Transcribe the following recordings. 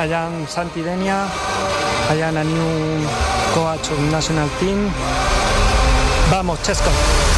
I am Santi Denia. I am a new coach of national team. Vamos, Česko!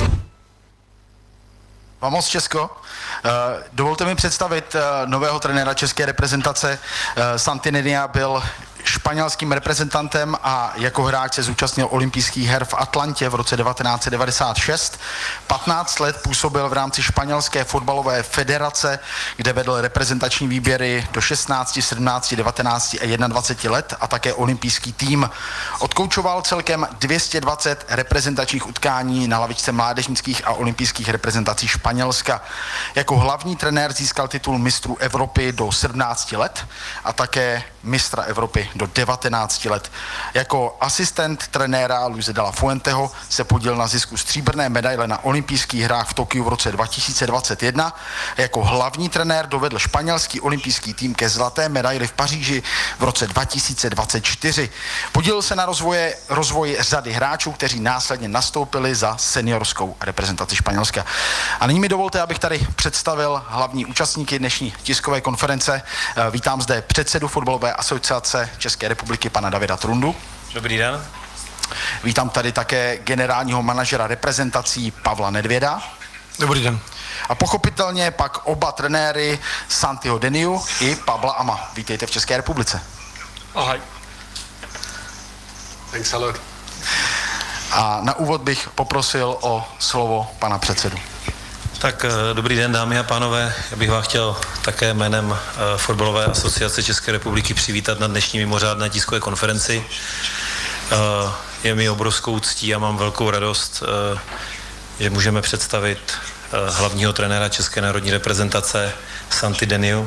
Vamos, Česko! Dovolte mi představit nového trenéra české reprezentace. Santi Denia byl španělským reprezentantem a jako hráč se zúčastnil olympijských her v Atlantě v roce 1996. 15 let působil v rámci španělské fotbalové federace, kde vedl reprezentační výběry do 16, 17, 19 a 21 let a také olympijský tým. Odkoučoval celkem 220 reprezentačních utkání na lavičce mládežnických a olympijských reprezentací Španělska. Jako hlavní trenér získal titul mistrů Evropy do 17 let a také mistra Evropy do 19 let. Jako asistent trenéra Luise de la Fuenteho se podílel na zisku stříbrné medaile na olympijských hrách v Tokiu v roce 2021. Jako hlavní trenér dovedl španělský olympijský tým ke zlaté medaili v Paříži v roce 2024. Podílel se na rozvoji řady hráčů, kteří následně nastoupili za seniorskou reprezentaci Španělska. A nyní mi dovolte, abych tady představil hlavní účastníky dnešní tiskové konference. Vítám zde předsedu Fotbalové asociace České republiky, pana Davida Trundu. Dobrý den. Vítám tady také generálního manažera reprezentací Pavla Nedvěda. Dobrý den. A pochopitelně pak oba trenéry Santiho Deniu i Pavla Ama. Vítejte v České republice. Ahoj. Thanks a lot. A na úvod bych poprosil o slovo pana předsedu. Tak dobrý den, dámy a pánové. Já bych vás chtěl také jménem Fotbalové asociace České republiky přivítat na dnešní mimořádné tiskové konferenci. Je mi obrovskou ctí a mám velkou radost, že můžeme představit hlavního trenéra České národní reprezentace Santi Deniu.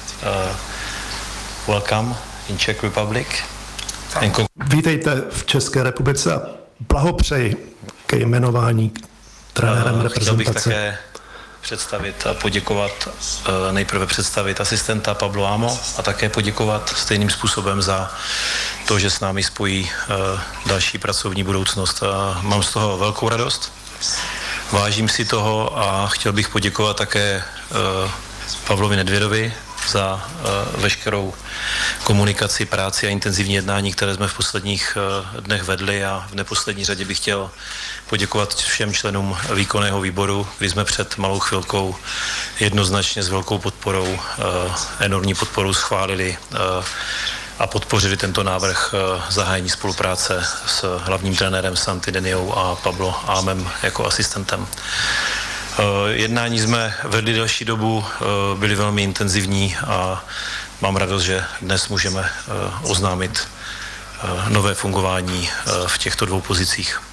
Welcome in Czech Republic. Vítejte v České republice a blahopřeji ke jmenování trenérem reprezentace. Chtěl bych také představit a poděkovat, nejprve představit asistenta Pablo Amo a také poděkovat stejným způsobem za to, že s námi spojí další pracovní budoucnost. Mám z toho velkou radost, vážím si toho a chtěl bych poděkovat také Pavlovi Nedvědovi za veškerou komunikaci, práci a intenzivní jednání, které jsme v posledních dnech vedli, a v neposlední řadě bych chtěl poděkovat všem členům výkonného výboru, kdy jsme před malou chvilkou jednoznačně s velkou podporou, enormní podporou schválili a podpořili tento návrh zahájení spolupráce s hlavním trenérem Santi Deniou a Pablo Amem jako asistentem. Jednání jsme vedli delší dobu, byly velmi intenzivní a mám radost, že dnes můžeme oznámit nové fungování v těchto dvou pozicích.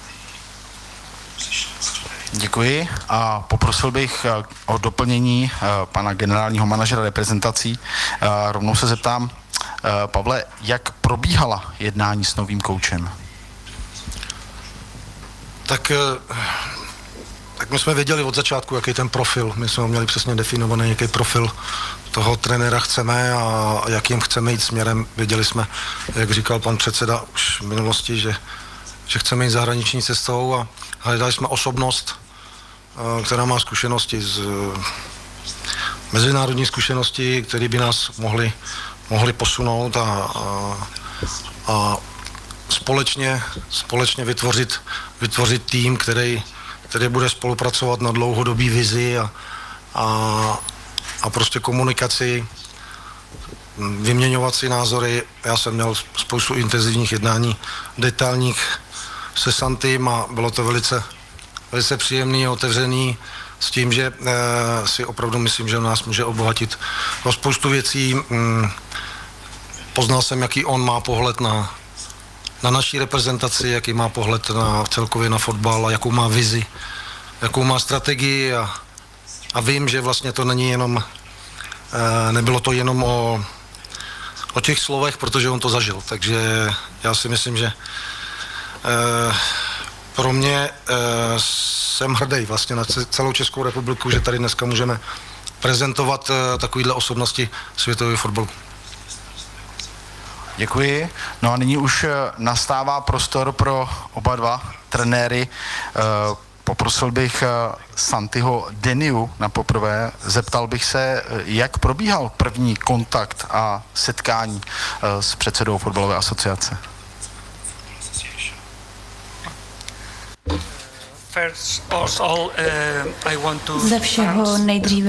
Děkuji a poprosil bych o doplnění pana generálního manažera reprezentací. Rovnou se zeptám, Pavle, jak probíhala jednání s novým koučem? Tak my jsme věděli od začátku, jaký ten profil. My jsme měli přesně definovaný, jaký profil toho trenéra chceme a jakým chceme jít směrem. Věděli jsme, jak říkal pan předseda už v minulosti, že chceme jít zahraniční cestou a hledali jsme osobnost, která má zkušenosti mezinárodní zkušenosti, které by nás mohly posunout a společně vytvořit tým, který bude spolupracovat na dlouhodobý vizi a prostě komunikaci, vyměňovat si názory. Já jsem měl spoustu intenzivních jednání detailních se Santym a bylo to velice příjemný a otevřený s tím, že si opravdu myslím, že nás může obohatit o spoustu věcí. Poznal jsem, jaký on má pohled na naší reprezentaci, jaký má pohled celkově na fotbal a jakou má vizi, jakou má strategii a vím, že vlastně to není jenom, nebylo to jenom o těch slovech, protože on to zažil, takže já si myslím, že pro mě jsem hrdý vlastně na celou Českou republiku, že tady dneska můžeme prezentovat takovýhle osobnosti světového fotbalu. Děkuji. No a nyní už nastává prostor pro oba dva trenéry. Poprosil bych Santiho Deniu na poprvé, zeptal bych se, jak probíhal první kontakt a setkání s předsedou fotbalové asociace. First of all, I want to Ze všeho nejdříve